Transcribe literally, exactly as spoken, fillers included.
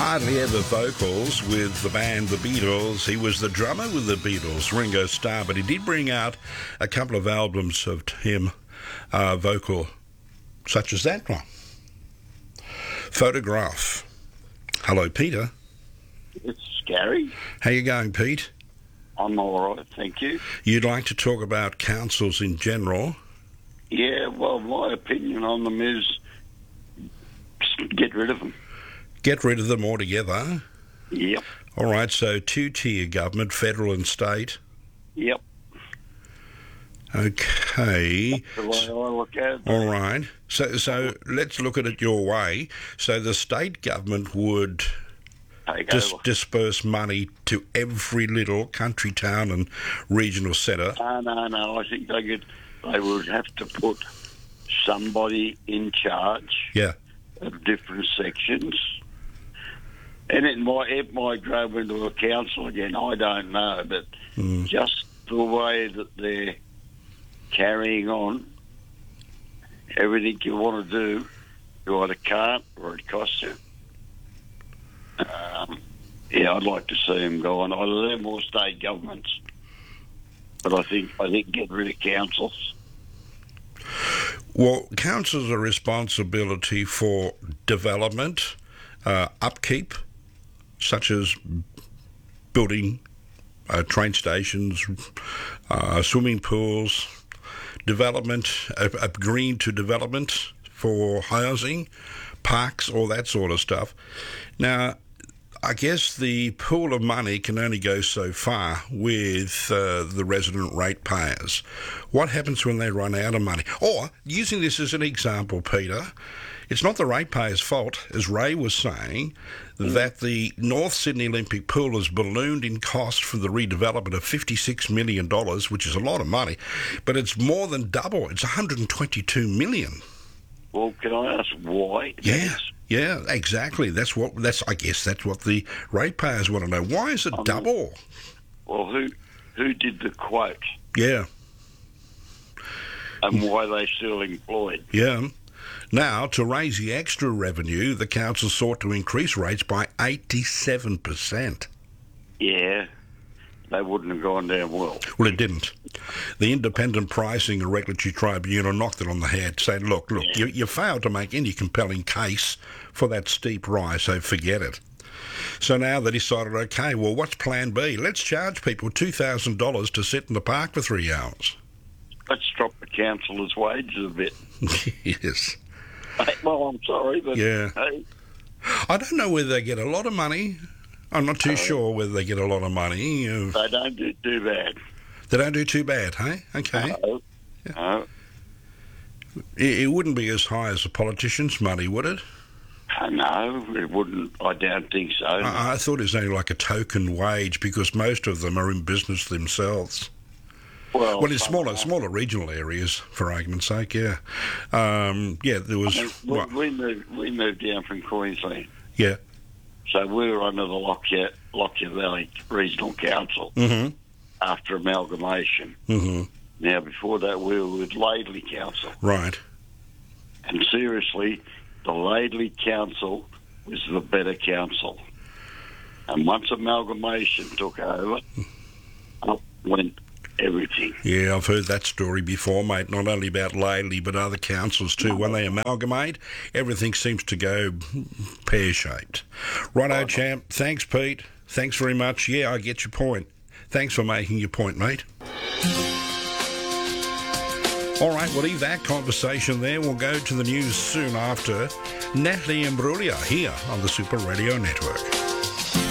Hardly ever vocals with the band The Beatles. He was the drummer with The Beatles, Ringo Starr, but he did bring out a couple of albums of him uh, vocal, such as that one. Photograph. Hello, Peter. It's Gary. How you going, Pete? I'm all right, thank you. You'd like to talk about councils in general? Yeah, well, my opinion on them is get rid of them. Get rid of them altogether? Yep. All right, so two-tier government, federal and state. Yep. Okay. That's the way I look at it. All right. So, so let's look at it your way. So the state government would Take dis- over. disperse money to every little country town and regional centre. No, no, no. I think they could. They would have to put somebody in charge Yeah. of different sections, and it might it might grow into a council again. I don't know, but Mm. just the way that they're carrying on, everything you want to do, you either can't or it costs you. Um, yeah, I'd like to see them go on. Either them or state governments. But I think I think get rid of councils. Well, councils are responsibility for development, uh, upkeep, such as building uh, train stations, uh, swimming pools, development, uh, agreeing to development for housing, parks, all that sort of stuff. Now, I guess the pool of money can only go so far with uh, the resident ratepayers. What happens when they run out of money? Or, using this as an example, Peter, it's not the ratepayers' fault, as Ray was saying, that the North Sydney Olympic Pool has ballooned in cost for the redevelopment of fifty-six million dollars, which is a lot of money, but it's more than double. It's one hundred twenty-two million dollars. Well, can I ask why? Yeah. Yeah, exactly. That's what. That's. I guess that's what the ratepayers want to know. Why is it Um, double? Well, who who did the quote Yeah, and why they still employed? yeah. Now, to raise the extra revenue, the council sought to increase rates by eighty-seven percent. Yeah, they wouldn't have gone down well. Well, it didn't. The Independent Pricing and Regulatory Tribunal knocked it on the head, saying, look, look, Yeah. you, you failed to make any compelling case for that steep rise, so forget it. So now they decided, okay, well, what's plan B? Let's charge people two thousand dollars to sit in the park for three hours. Let's drop the councillors' wages a bit. Yes. Hey, well, I'm sorry, but Yeah. hey, I don't know whether they get a lot of money. I'm not too sure whether they get a lot of money. Uh, they don't do too bad. They don't do too bad, hey? Okay. No, no, It, it wouldn't be as high as the politicians' money, would it? I know it wouldn't. I don't think so. I, I thought it was only like a token wage because most of them are in business themselves. well, Well, in some- smaller, smaller regional areas, for argument's sake, yeah. Um, yeah, there was... I mean, we, what- we moved. We moved down from Queensland, yeah. so we were under the Lockyer Lockyer Valley Regional Council Mm-hmm. after amalgamation. Mm-hmm. Now, before that, we were with Laidley Council. Right. And seriously, the Laidley Council was the better council. And once amalgamation took over, up went everything. Yeah, I've heard that story before, mate, not only about Laidley, but other councils too. When they amalgamate, everything seems to go pear-shaped. Righto, champ. Thanks, Pete. Thanks very much. Yeah, I get your point. Thanks for making your point, mate. All right, we'll leave that conversation there. We'll go to the news soon after. Natalie Imbruglia here on the Super Radio Network.